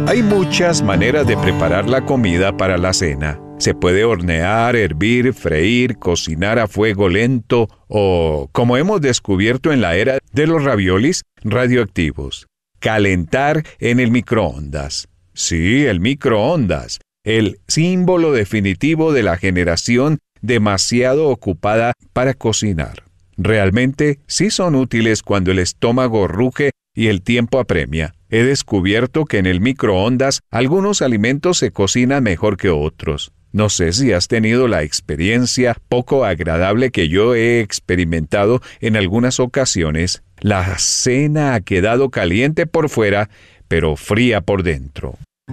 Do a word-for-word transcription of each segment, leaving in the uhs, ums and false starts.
Hay muchas maneras de preparar la comida para la cena. Se puede hornear, hervir, freír, cocinar a fuego lento o, como hemos descubierto en la era de los raviolis, radioactivos. Calentar en el microondas. Sí, el microondas, el símbolo definitivo de la generación demasiado ocupada para cocinar. Realmente sí son útiles cuando el estómago ruge y el tiempo apremia. He descubierto que en el microondas algunos alimentos se cocinan mejor que otros. No sé si has tenido la experiencia poco agradable que yo he experimentado en algunas ocasiones. La cena ha quedado caliente por fuera, pero fría por dentro.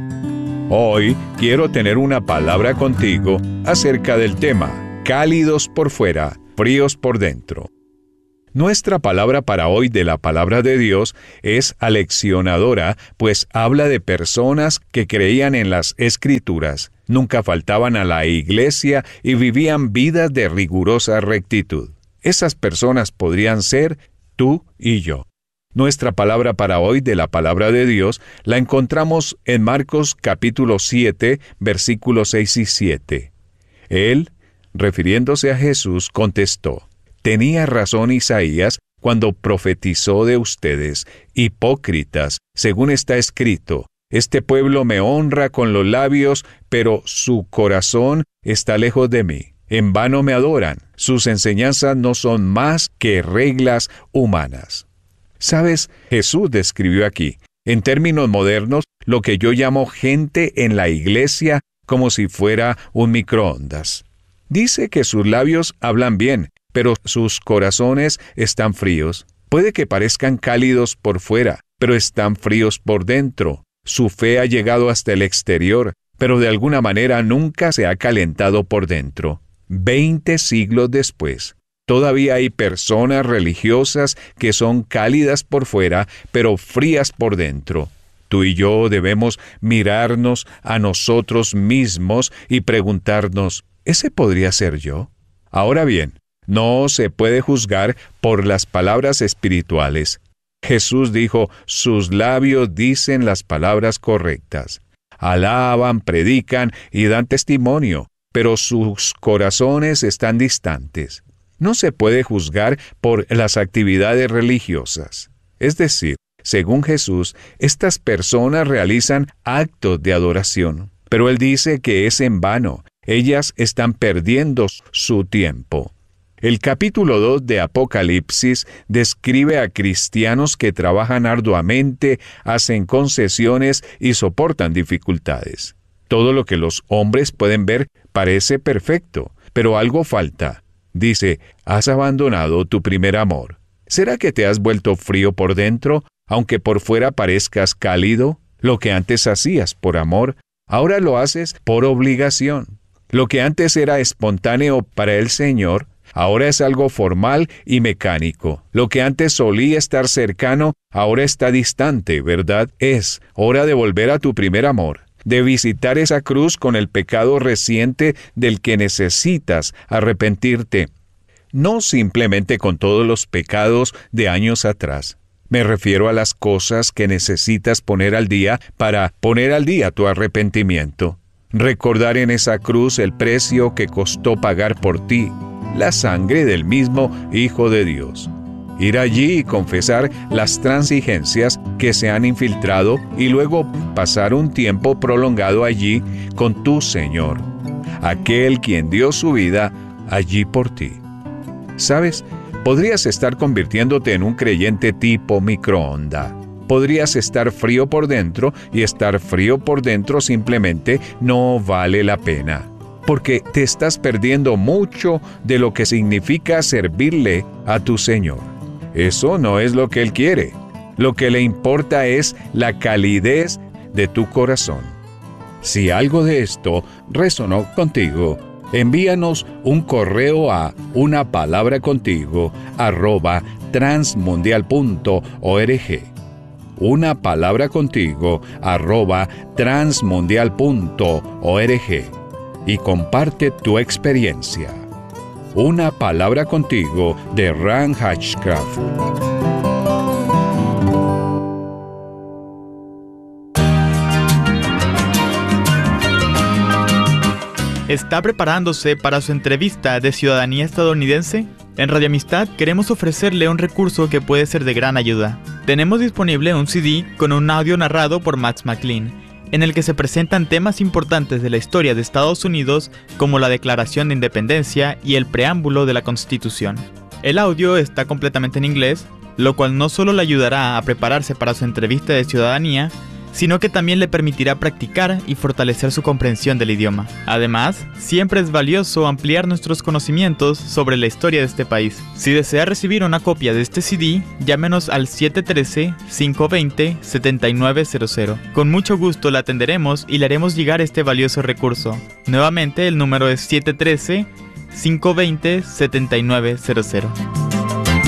Hoy quiero tener una palabra contigo acerca del tema, cálidos por fuera, fríos por dentro. Nuestra palabra para hoy de la palabra de Dios es aleccionadora, pues habla de personas que creían en las Escrituras, nunca faltaban a la iglesia y vivían vidas de rigurosa rectitud. Esas personas podrían ser tú y yo. Nuestra palabra para hoy de la palabra de Dios la encontramos en Marcos capítulo siete, versículos seis y siete. Él, refiriéndose a Jesús, contestó: Tenía razón Isaías cuando profetizó de ustedes, hipócritas, según está escrito: Este pueblo me honra con los labios, pero su corazón está lejos de mí. En vano me adoran, sus enseñanzas no son más que reglas humanas. ¿Sabes? Jesús describió aquí, en términos modernos, lo que yo llamo gente en la iglesia como si fuera un microondas. Dice que sus labios hablan bien, pero sus corazones están fríos. Puede que parezcan cálidos por fuera, pero están fríos por dentro. Su fe ha llegado hasta el exterior, pero de alguna manera nunca se ha calentado por dentro. Veinte siglos después, todavía hay personas religiosas que son cálidas por fuera, pero frías por dentro. Tú y yo debemos mirarnos a nosotros mismos y preguntarnos, ¿ese podría ser yo? Ahora bien, no se puede juzgar por las palabras espirituales. Jesús dijo, sus labios dicen las palabras correctas. Alaban, predican y dan testimonio, pero sus corazones están distantes. No se puede juzgar por las actividades religiosas. Es decir, según Jesús, estas personas realizan actos de adoración, pero Él dice que es en vano. Ellas están perdiendo su tiempo. El capítulo dos de Apocalipsis describe a cristianos que trabajan arduamente, hacen concesiones y soportan dificultades. Todo lo que los hombres pueden ver parece perfecto, pero algo falta. Dice, has abandonado tu primer amor. ¿Será que te has vuelto frío por dentro, aunque por fuera parezcas cálido? Lo que antes hacías por amor, ahora lo haces por obligación. Lo que antes era espontáneo para el Señor, ahora es algo formal y mecánico. Lo que antes solía estar cercano, ahora está distante, ¿verdad? Es hora de volver a tu primer amor, de visitar esa cruz con el pecado reciente del que necesitas arrepentirte. No simplemente con todos los pecados de años atrás. Me refiero a las cosas que necesitas poner al día para poner al día tu arrepentimiento. Recordar en esa cruz el precio que costó pagar por ti, la sangre del mismo Hijo de Dios. Ir allí y confesar las transigencias que se han infiltrado y luego pasar un tiempo prolongado allí con tu Señor, aquel quien dio su vida allí por ti. ¿Sabes? Podrías estar convirtiéndote en un creyente tipo microondas. Podrías estar frío por dentro y estar frío por dentro simplemente no vale la pena, porque te estás perdiendo mucho de lo que significa servirle a tu Señor. Eso no es lo que Él quiere. Lo que le importa es la calidez de tu corazón. Si algo de esto resonó contigo, envíanos un correo a una palabra contigo arroba transmundial punto org. Una palabra contigo arroba transmundial punto org y comparte tu experiencia. Una palabra contigo de Ran Hatchcraft. ¿Está preparándose para su entrevista de ciudadanía estadounidense? En Radio Amistad queremos ofrecerle un recurso que puede ser de gran ayuda. Tenemos disponible un C D con un audio narrado por Max McLean, en el que se presentan temas importantes de la historia de Estados Unidos, como la Declaración de Independencia y el preámbulo de la Constitución. El audio está completamente en inglés, lo cual no solo le ayudará a prepararse para su entrevista de ciudadanía, sino que también le permitirá practicar y fortalecer su comprensión del idioma. Además, siempre es valioso ampliar nuestros conocimientos sobre la historia de este país. Si desea recibir una copia de este C D, llámenos al siete uno tres, cinco dos cero, siete nueve cero cero. Con mucho gusto la atenderemos y le haremos llegar este valioso recurso. Nuevamente, el número es siete uno tres, cinco dos cero, siete nueve cero cero.